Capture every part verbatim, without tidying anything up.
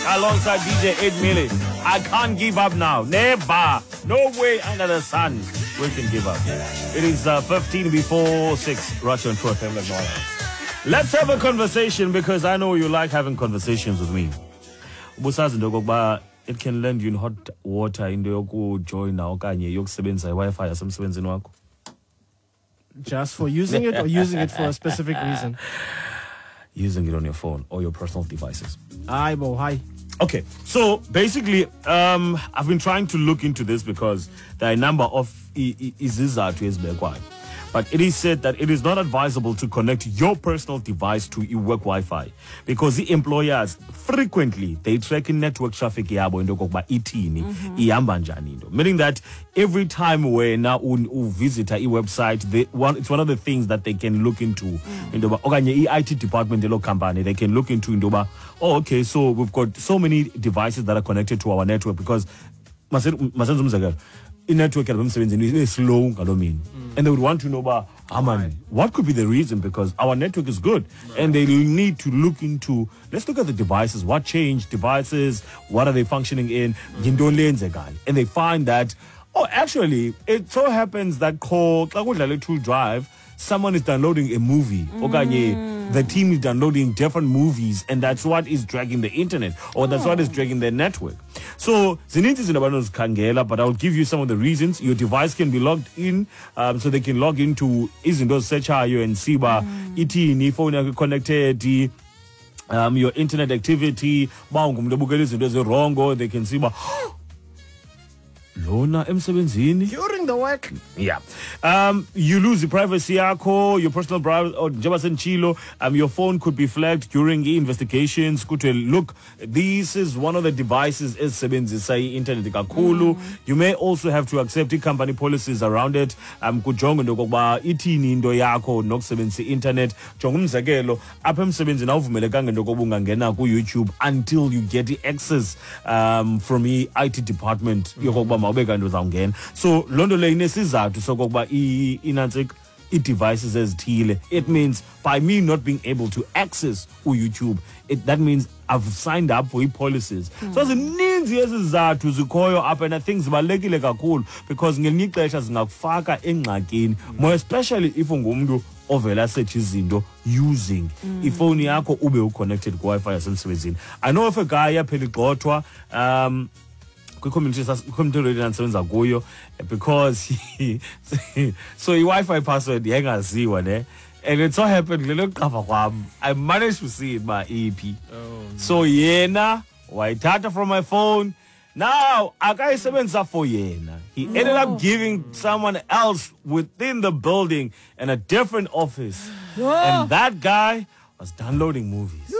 alongside D J eight Millie. I can't give up now. Never. No way under the sun we can give up. It is uh, fifteen before six. Russia and True F M. Let's have a conversation because I know you like having conversations with me. It can lend you in hot water in the join now. Wi-Fi just for using it or using it for a specific reason? Using it on your phone or your personal devices. Aye, bo, hi. Okay, so basically, um, I've been trying to look into this because there are a number of izizathu, but it is said that it is not advisable to connect your personal device to your work Wi-Fi because the employers frequently they track in network traffic yabo into kokuba ithini ihamba njani into, meaning that every time when you visit a website, they, one, it's one of the things that they can look into. Into okanye I T department the company they can look into into oh okay, so we've got so many devices that are connected to our network because masenza umzekelo i-network is slow, mm. and they would want to know about ah, man, what could be the reason, because our network is good, right. And they need to look into, let's look at the devices, what changed devices, what are they functioning in, mm. and they find that, oh, actually, it so happens that call tool drive, someone is downloading a movie, mm. okay, the team is downloading different movies, and that's what is dragging the internet, or that's oh. what is dragging their network. So, zininzi zinabanos kangela, but I'll give you some of the reasons. Your device can be logged in, um, so they can log into izinto searchayo and see ba itini phone connected, um, your internet activity, ba ungumntu obukela izinto ezirongo, they can see ba Lona emsebenzini during the work. Yeah. Um, you lose the privacy yakho, your personal privacy, or Jabasen um, your phone could be flagged during investigations. Could look, this is one of the devices is sebenzisa internet kakhulu. You may also have to accept the company policies around it. Um, kujonga into kokuba ithini into yakho nokusebenzisa internet. Jonga umzekelo apha emsebenzini awuvumelekanga into kokuba ungangena ku YouTube until you get the access um from the I T department yokokuba so londo le inesizathu sokokuba inantsik i-devices ezithile. It means by me not being able to access YouTube, it, that means I've signed up for policies. Mm. So zininzi ezizathu zikhoyo apha, and I think zibalulekile kakhulu because ngelinye ixesha zingakufaka engxakini, more especially if ungumntu ovela search izinto using mm. ifoni yakho ube uconnected ku Wi-Fi yasemsebenzini. I know of a guy yaphela igxothwa um community because he, so your Wi-Fi password yangaziwa ne, and it so happened I managed to see it by E P. Oh, so yena waitata from my phone. Now akayisebenzisa for yena. He ended up giving someone else within the building in a different office, and that guy was downloading movies.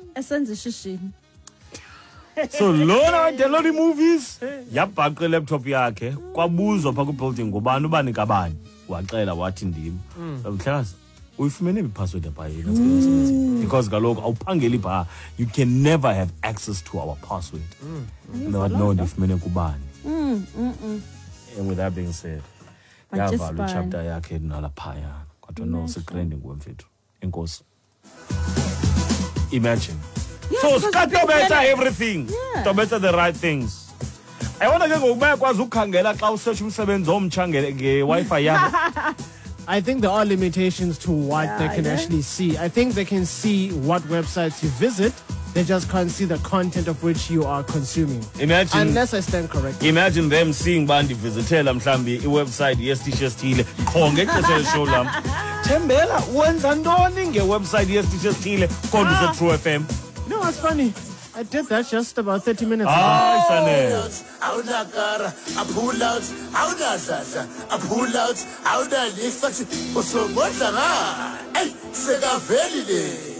So Lona downloading movies yabhaqa laptop yakhe kwabuzwa pha ku building ngubani ubani kabani wacela wathi ndim mhlakazi uyifumene ipassword yapha yena because kaloku awuphangeli pha, you can never have access to our password. No no ndifumene kubani. And with that being said, yavala chapter yakhe nalapha kodwa no seconding kwemfethu enkosi. Imagine. Yeah, so start to better everything. Yeah. To better the right things. I want to go back was ukhangela xa usearch umsebenzi omtsha nge-Wi-Fi yakho. I think there are limitations to what yeah, they can yeah. actually see. I think they can see what websites you visit. They just can't see the content of which you are consuming. Imagine, unless I stand correctly. Imagine them seeing bandi visitela mhlambi i-website yesitishia esithile khonge exesha leshow lam. Thembela wenza ntoni nge-website yesitishia esithile kodwa use True F M. No, it's funny. I did that just about thirty minutes ago. Ah, I pull out, I pull out, I pull out,